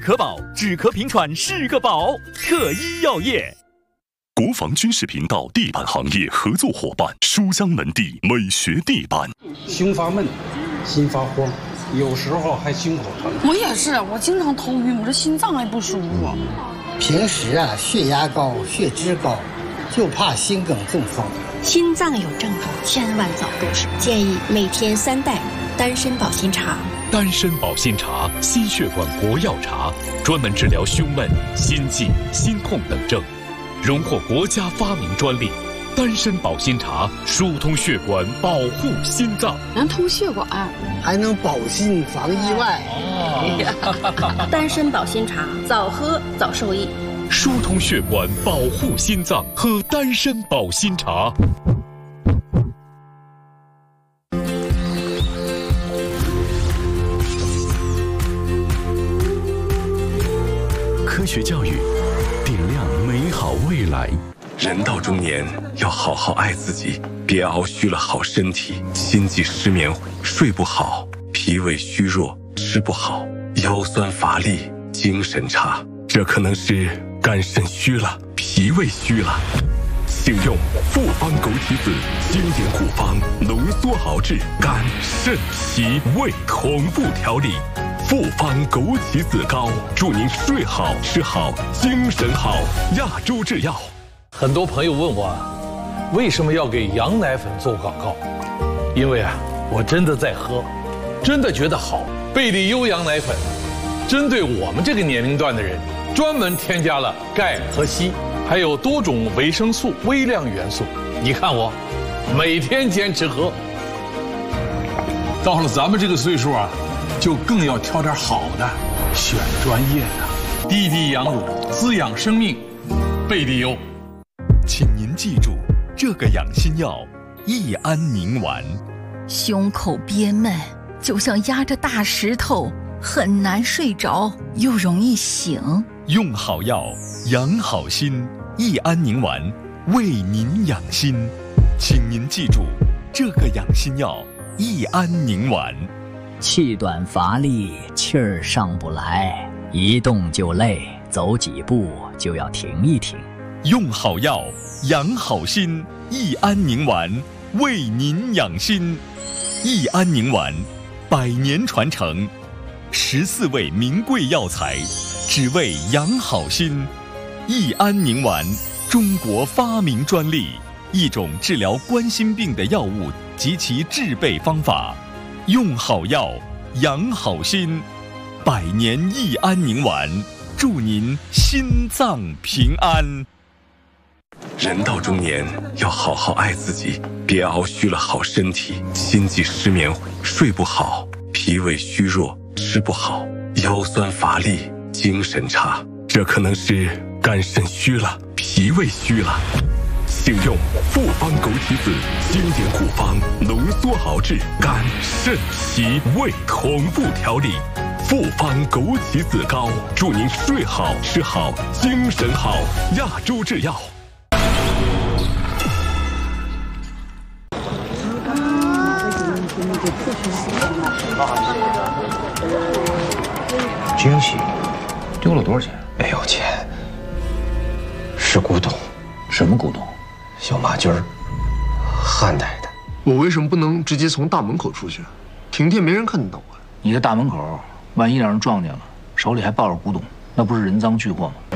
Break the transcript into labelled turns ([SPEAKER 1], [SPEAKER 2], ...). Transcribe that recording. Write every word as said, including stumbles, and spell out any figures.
[SPEAKER 1] 可保，止咳平喘是个宝。特医药业。
[SPEAKER 2] 国防军事频道地板行业合作伙伴书香门第美学地板。
[SPEAKER 3] 胸发闷，心发慌，有时候还心口疼。
[SPEAKER 4] 我也是，我经常头晕，我这心脏还不舒服。
[SPEAKER 5] 平时啊，血压高，血脂高，就怕心梗中风。
[SPEAKER 6] 心脏有症状，千万早入手。建议每天三袋丹参保心茶。
[SPEAKER 7] 丹参保心茶，心血管国药茶，专门治疗胸闷、心悸、心痛等症，荣获国家发明专利。丹参保心茶疏通血管，保护心脏，
[SPEAKER 4] 能通血管，
[SPEAKER 5] 还能保心防意外。
[SPEAKER 6] 哦、丹参保心茶，早喝早受益。
[SPEAKER 7] 疏通血管，保护心脏，喝丹参保心茶。
[SPEAKER 2] 科学教育，点亮美好未来。人到中年，要好好爱自己，别熬虚了好身体，心悸失眠，睡不好，脾胃虚弱，吃不好，腰酸乏力，精神差，这可能是肝肾虚了，脾胃虚了。请用复方枸杞子经典护方，浓缩熬制肝、肾、脾、胃同步调理。复方枸杞子膏，祝您睡好吃好精神好。亚洲制药。
[SPEAKER 8] 很多朋友问我，为什么要给羊奶粉做广告？因为啊，我真的在喝，真的觉得好。贝利优羊奶粉，针对我们这个年龄段的人，专门添加了钙和硒，还有多种维生素、微量元素。你看我，每天坚持喝。到了咱们这个岁数啊，就更要挑点好的，选专业的，滴滴羊乳，滋养生命。贝利优。
[SPEAKER 1] 请您记住这个养心药益安宁丸。
[SPEAKER 9] 胸口憋闷，就像压着大石头，很难睡着，又容易醒。
[SPEAKER 1] 用好药，养好心，益安宁丸为您养心。请您记住这个养心药益安宁丸。
[SPEAKER 10] 气短乏力，气儿上不来，一动就累，走几步就要停一停。
[SPEAKER 1] 用好药，养好心，益安宁丸为您养心。益安宁丸，百年传承，十四味名贵药材，只为养好心。益安宁丸，中国发明专利，一种治疗冠心病的药物及其制备方法。用好药，养好心，百年益安宁丸，祝您心脏平安。
[SPEAKER 2] 人到中年，要好好爱自己，别熬虚了好身体，心悸失眠，睡不好，脾胃虚弱，吃不好，腰酸乏力，精神差，这可能是肝肾虚了，脾胃虚了。请用复方枸杞子经典护方，浓缩熬制肝、肾、脾、胃同步调理。复方枸杞子膏，祝您睡好吃好精神好。亚洲制药。
[SPEAKER 11] 惊喜，丢了多少钱？没有钱，是古董。什么古董？小马驹儿，汉代的。
[SPEAKER 12] 我为什么不能直接从大门口出去？停电没人看得到我。
[SPEAKER 11] 你在大门口，万一让人撞见了，手里还抱着古董，那不是人赃俱获吗？